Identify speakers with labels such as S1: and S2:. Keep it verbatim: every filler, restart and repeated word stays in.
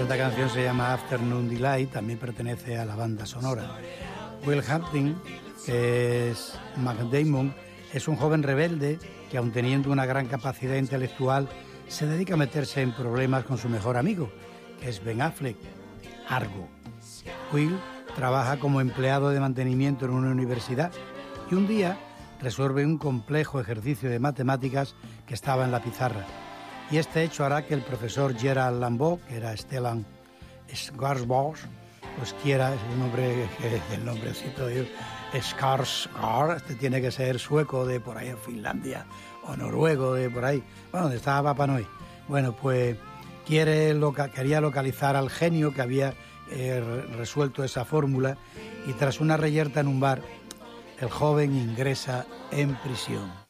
S1: Esta canción se llama Afternoon Delight, también pertenece a la banda sonora. Will Hunting, que es Matt Damon, es un joven rebelde que, aun teniendo una gran capacidad intelectual, se dedica a meterse en problemas con su mejor amigo, que es Ben Affleck, Argo. Will trabaja como empleado de mantenimiento en una universidad y un día resuelve un complejo ejercicio de matemáticas que estaba en la pizarra. Y este hecho hará que el profesor Gerald Lambeau, que era Stellan Skarsgård, pues quiera, es un nombre, el nombrecito de Skarsgård, este tiene que ser sueco de por ahí en Finlandia, o noruego de por ahí, bueno, donde estaba Papá Noel. Bueno, pues quiere loca, quería localizar al genio que había eh, resuelto esa fórmula, y tras una reyerta en un bar, el joven ingresa en prisión.